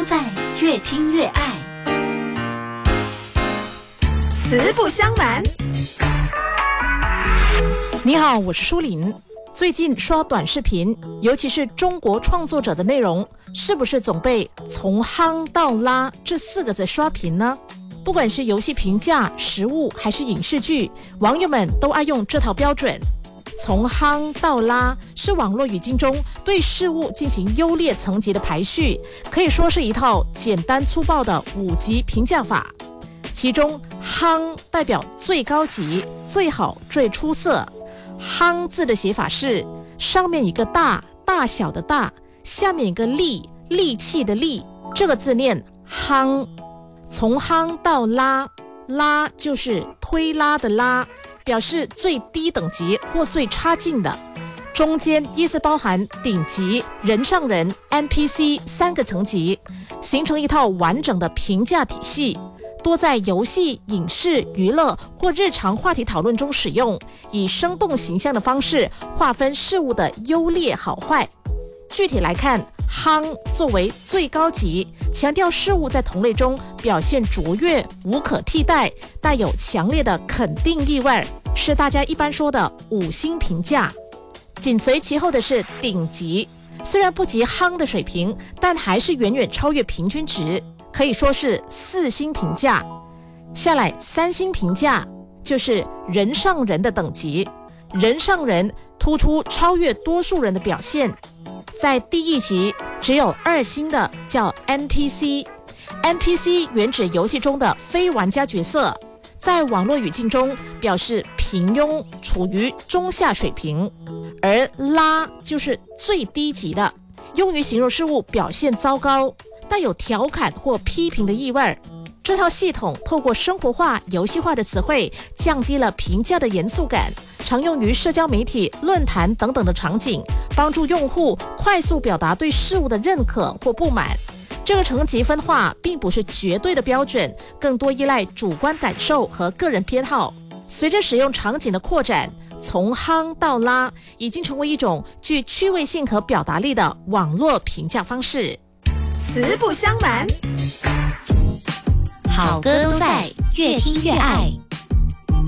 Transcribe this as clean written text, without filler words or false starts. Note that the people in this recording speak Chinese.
在，越听越爱。慈不相瞒。 你好，我是舒琳。最近刷短视频，尤其是中国创作者的内容，是不是总被从夯到拉这4个字刷屏呢？不管是游戏评价、食物还是影视剧，网友们都爱用这套标准。从夯到拉是网络语境中对事物进行优劣层级的排序，可以说是一套简单粗暴的5级评价法。其中夯代表最高级、最好、最出色。夯字的写法是上面一个大，大小的大，下面一个力，力气的力，这个字念夯。从夯到拉，拉就是推拉的拉，表示最低等级或最差劲的。中间依次包含顶级、人上人、NPC 3个层级，形成一套完整的评价体系，多在游戏、影视、娱乐或日常话题讨论中使用，以生动形象的方式划分事物的优劣好坏。具体来看，夯作为最高级，强调事物在同类中表现卓越、无可替代，带有强烈的肯定意味，是大家一般说的5星评价。紧随其后的是顶级，虽然不及夯的水平，但还是远远超越平均值，可以说是4星评价。下来3星评价就是人上人的等级，人上人突出超越多数人的表现。在第一级只有2星的叫 NPC 原指游戏中的非玩家角色，在网络语境中表示平庸，处于中下水平。而拉就是最低级的，用于形容事物表现糟糕，带有调侃或批评的意味。这套系统透过生活化、游戏化的词汇，降低了评价的严肃感，常用于社交媒体、论坛等等的场景，帮助用户快速表达对事物的认可或不满。这个层级分化并不是绝对的标准，更多依赖主观感受和个人偏好。随着使用场景的扩展，从夯到拉已经成为一种具趣味性和表达力的网络评价方式。 慈不相瞒。 好歌都在，越听越爱。